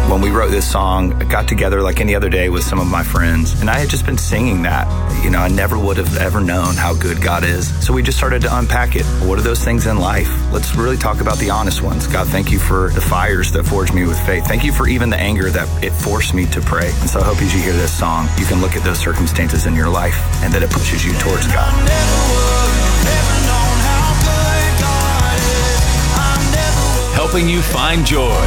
When we wrote this song, I got together like any other day with some of my friends, and I had just been singing that. You know, I never would have ever known how good God is. So we just started to unpack it. What are those things in life? Let's really talk about the honest ones. God, thank you for the fires that forged me with faith. Thank you for even the anger that it forced me to pray. And so I hope as you hear this song, you can look at those circumstances in your life and that it pushes you towards God. Helping you find joy.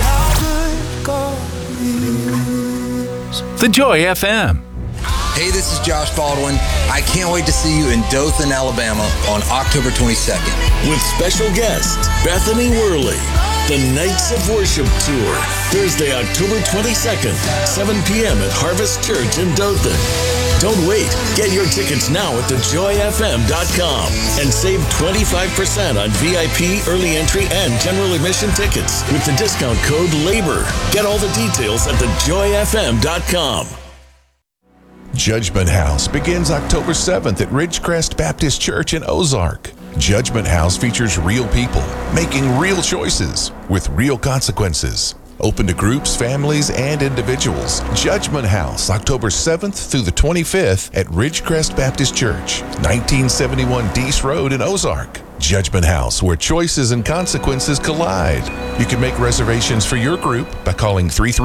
The Joy FM. Hey, this is Josh Baldwin. I can't wait to see you in Dothan, Alabama on October 22nd. With special guest, Bethany Worley. The Nights of Worship Tour. Thursday, October 22nd, 7 p.m. at Harvest Church in Dothan. Don't wait. Get your tickets now at thejoyfm.com and save 25% on VIP, early entry, and general admission tickets with the discount code LABOR. Get all the details at thejoyfm.com. Judgment House begins October 7th at Ridgecrest Baptist Church in Ozark. Judgment House features real people making real choices with real consequences. Open to groups, families, and individuals. Judgment House, October 7th through the 25th at Ridgecrest Baptist Church, 1971 Deese Road in Ozark. Judgment House, where choices and consequences collide. You can make reservations for your group by calling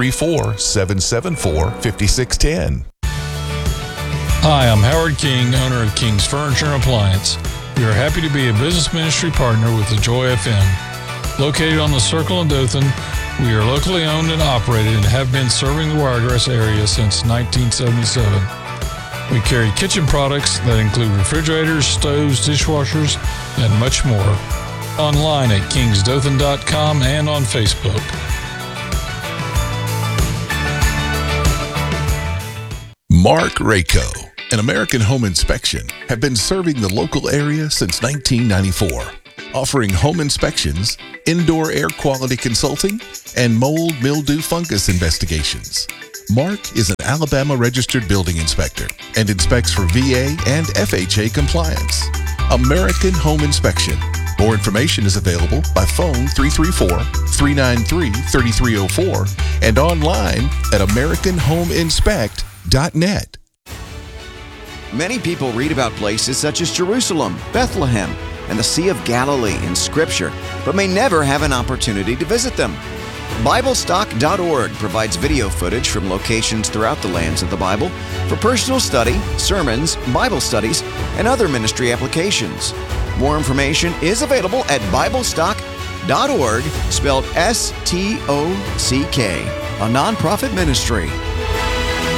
334-774-5610. Hi, I'm Howard King, owner of King's Furniture and Appliance. We are happy to be a business ministry partner with the Joy FM. Located on the Circle in Dothan, we are locally owned and operated and have been serving the Wiregrass area since 1977. We carry kitchen products that include refrigerators, stoves, dishwashers, and much more. Online at kingsdothan.com and on Facebook. Mark Rako and American Home Inspection have been serving the local area since 1994, offering home inspections, indoor air quality consulting, and mold, mildew, fungus investigations. Mark is an Alabama registered building inspector and inspects for VA and FHA compliance. American Home Inspection. More information is available by phone 334-393-3304 and online at AmericanHomeInspect.net. Many people read about places such as Jerusalem, Bethlehem, and the Sea of Galilee in Scripture, but may never have an opportunity to visit them. BibleStock.org provides video footage from locations throughout the lands of the Bible for personal study, sermons, Bible studies, and other ministry applications. More information is available at BibleStock.org, spelled S-T-O-C-K, a nonprofit ministry.